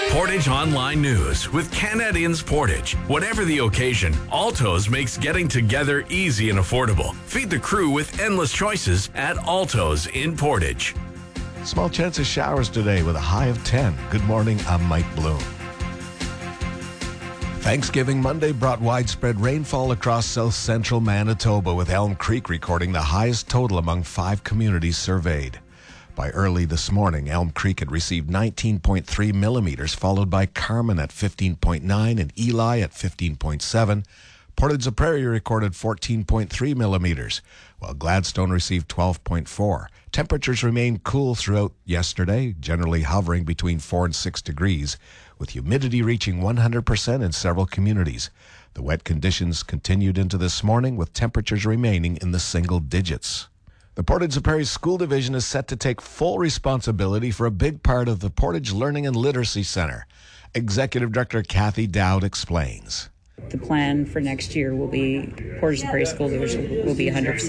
Portage Online News with Canadians Portage. Whatever the occasion, Altos makes getting together easy and affordable. Feed the crew with endless choices at Altos in Portage. Small chance of showers today with a high of 10. Good morning, I'm Mike Bloom. Thanksgiving Monday brought widespread rainfall across south central Manitoba, with Elm Creek recording the highest total among 5 communities surveyed. By early this morning, Elm Creek had received 19.3 millimeters, followed by Carmen at 15.9 and Eli at 15.7. Portage-la-Prairie recorded 14.3 millimeters, while Gladstone received 12.4. Temperatures remained cool throughout yesterday, generally hovering between 4 and 6 degrees, with humidity reaching 100% in several communities. The wet conditions continued into this morning, with temperatures remaining in the single digits. The Portage-la-Prairie School Division is set to take full responsibility for a big part of the Portage Learning and Literacy Center. Executive Director Kathy Dowd explains. The plan for next year will be Portage-la-Prairie School Division will be 100%